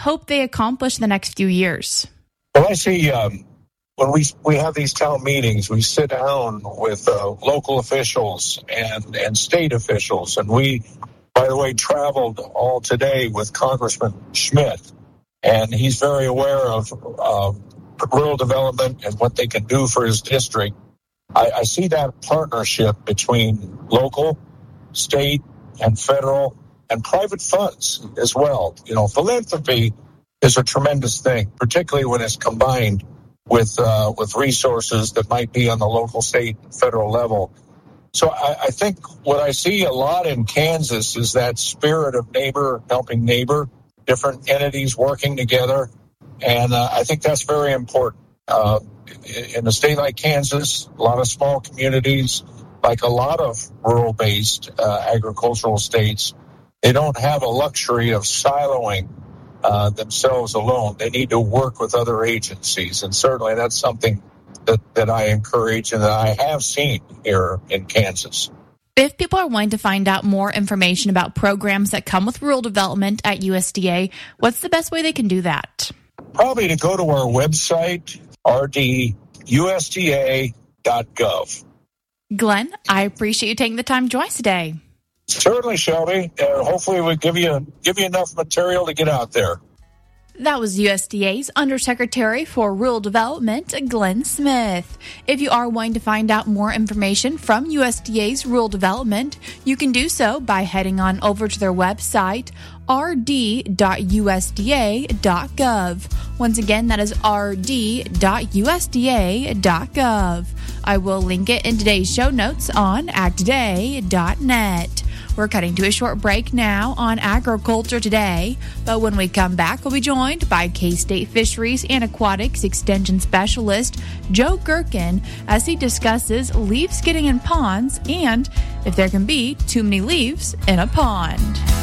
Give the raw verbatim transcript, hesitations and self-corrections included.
hope they accomplish in the next few years? Well, I see um, when we we have these town meetings, we sit down with uh, local officials and, and state officials. And we, by the way, traveled all today with Congressman Schmidt. And he's very aware of uh, rural development and what they can do for his district. I, I see that partnership between local, state, and federal, and private funds as well. You know, philanthropy is a tremendous thing, particularly when it's combined with uh, with resources that might be on the local, state, and federal level. So I, I think what I see a lot in Kansas is that spirit of neighbor helping neighbor, different entities working together, and uh, I think that's very important. Uh, in a state like Kansas, a lot of small communities, like a lot of rural-based uh, agricultural states, they don't have a luxury of siloing uh, themselves alone. They need to work with other agencies, and certainly that's something that, that I encourage and that I have seen here in Kansas. If people are wanting to find out more information about programs that come with rural development at U S D A, what's the best way they can do that? Probably to go to our website, r d u s d a dot gov. Glenn, I appreciate you taking the time to join us today. Certainly, Shelby. Uh, hopefully we'll give you, give you enough material to get out there. That was U S D A's Undersecretary for Rural Development, Glenn Smith. If you are wanting to find out more information from U S D A's Rural Development, you can do so by heading on over to their website, r d dot u s d a dot gov. Once again, that is r d dot u s d a dot gov. I will link it in today's show notes on ag today dot net. We're cutting to a short break now on Agriculture Today, but when we come back, we'll be joined by K-State Fisheries and Aquatics Extension Specialist Joe Gherkin as he discusses leaves getting in ponds and if there can be too many leaves in a pond.